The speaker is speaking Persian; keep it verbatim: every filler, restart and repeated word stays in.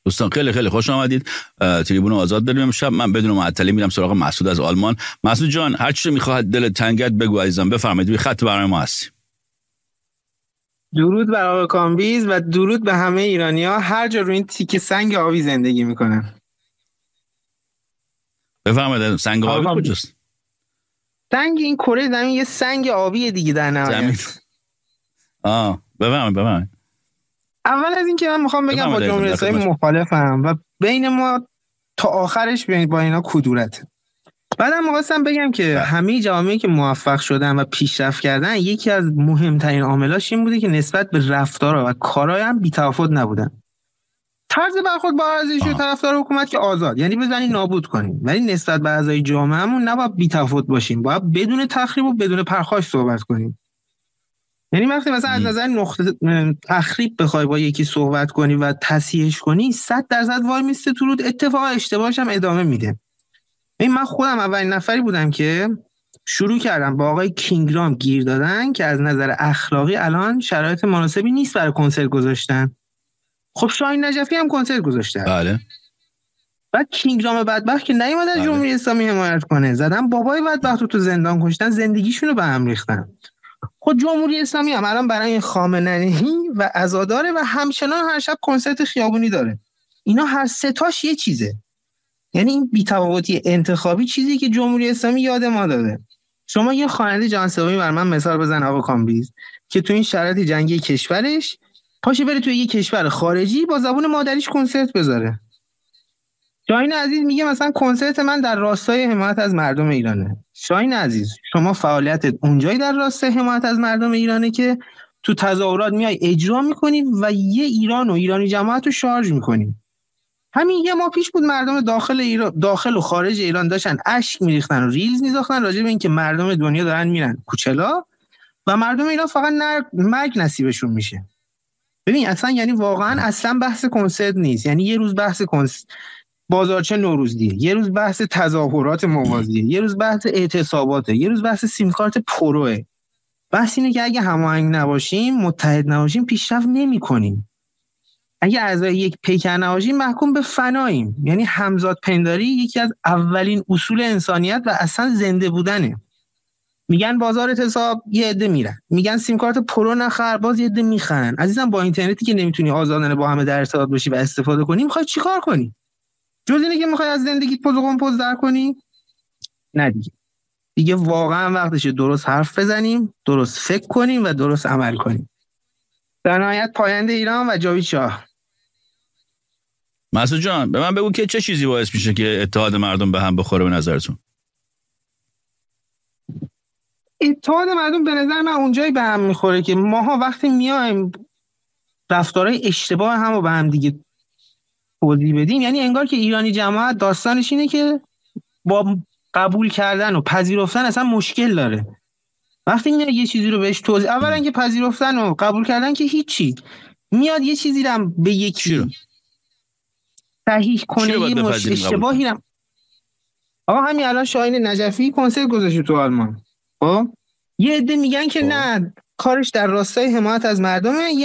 دوستان خیلی خیلی خوش آمدید. تریبون آزاد داریم امشب. من بدون معطلی میرم سراغ مسعود از آلمان. مسعود جان هر چی میخواد دل تنگت بگو عزیزم، بفرمایید. بی خط برنامه ما هستی. درود بر آقا کامبیز و درود به همه ایرانی‌ها هر جا روی این تیکه سنگ آبی زندگی میکنن. بفرمایید. سنگ آبی کجاست؟ سنگ این کره زمین یه سنگ آبی دیگه در نهایت. آه بفرمایید بفرمایید. اول از این که من میخوام بگم با جمهوری اسلامی مخالفم و بین ما تا آخرش با اینا کدورت. بعدم می‌خواستم بگم که ده. همه جوامعی که موفق شدن و پیشرفت کردن یکی از مهمترین عاملاش این بوده که نسبت به رفتارها و کارهای هم بی‌تفاوت نبودن. طرز برخورد با ارزش و طرفدار حکومت که آزاد، یعنی بزنین نابود کنیم، ولی نسبت به اعضای جامعهمون نباید بی‌تفاوت باشیم، باید بدون تخریب و بدون پرخاش صحبت کنیم. یعنی وقتی مثلا از نظر نقطه تخریب بخوای با یکی صحبت کنی و تصحیحش کنی صد درصد وای میسته تو رود، اتفاقا اشتباهش هم ادامه میده. این من خودم اولین نفری بودم که شروع کردم با آقای کینگرام گیر دادن که از نظر اخلاقی الان شرایط مناسبی نیست برای کنسرت گذاشتن. خب شاهین نجفی هم کنسرت گذاشته. بله. بعد کینگرام بدبخت که نیومد از جمهوری اسلامی حمایت کنه، زدن بابای بدبخت رو تو زندان کشتن، زندگیشونو به هم ریختن. خود جمهوری اسلامی هم الان برای خامنه‌ای و عزاداره و همچنان هر شب کنسرت خیابونی داره. اینا هر سه تاش یه چیزه. یعنی این بی‌تفاوتی انتخابی چیزی که جمهوری اسلامی یاد ما داده. شما یه خواننده جهان سومی بر من مثال بزن آقا کامبیز که تو این شرایط جنگی کشورش پاشه بره توی یه کشور خارجی با زبان مادریش کنسرت بذاره. شاهین عزیز میگه مثلا کنسرت من در راستای حمایت از مردم ایرانه. شاهین عزیز شما فعالیتت اونجایی در راستای حمایت از مردم ایرانه که تو تظاهرات میای اجرا میکنی و یه ایران و ایرانی جماعت رو شارژ میکنی. همین یه ماه پیش بود مردم داخل ایران، داخل و خارج ایران داشتن اشک میریختن و ریلز میذاختن راجع به اینکه مردم دنیا دارن میرن کوچلا و مردم ایران فقط مرگ نصیبشون میشه. ببین اصلا یعنی واقعا اصلا بحث کنسرت نیست. یعنی یه روز بحث کنسرت بازارچه نوروزیه، یه روز بحث تظاهرات موازیه، یه روز بحث اعتصاباته، یه روز بحث سیم کارت پروه. بحث اینه که اگه هماهنگ نباشیم، متحد نباشیم، پیشرفت نمی‌کنیم. اگه اعضای یک پیکر نباشیم محکوم به فناییم. یعنی همزاد پنداری یکی از اولین اصول انسانیت و اصلا زنده بودنه. میگن بازار اعتصاب یه عده میرن، میگن سیم کارت پرو نخر، باز یه عده میخرن. عزیزم با اینترنتی که نمیتونی آزادانه با همه در ارتباط باشی و استفاده کنی، میخوای چیکار کنی؟ جز اینه که میخوای از زندگیت پوز و قمپوز در کنی؟ نه دیگه. دیگه واقعا وقتشه درست حرف بزنیم، درست فکر کنیم و درست عمل کنیم. در نهایت پاینده ایران و جاوید شاه. مسعود جان به من بگو که چه چیزی باعث میشه که اتحاد مردم به هم بخوره به نظرتون؟ اتحاد مردم به نظر من اونجایی به هم میخوره که ماها وقتی میایم رفتارهای اشتباه هم رو به هم دیگه توضیح بدیم. یعنی انگار که ایرانی جماعت داستانش اینه که با قبول کردن و پذیرفتن اصلا مشکل داره. وقتی میاد یه چیزی رو بهش توضیح، اولا که پذیرفتن و قبول کردن که هیچی، میاد یه چیزی رو به یکی صحیح کنه، یه مش... اشتباهی رو. آقا همین الان شاهین نجفی کنسرت گذاشت تو آلمان. خب یه عده میگن که نه کارش در راستای حمایت از مردمه.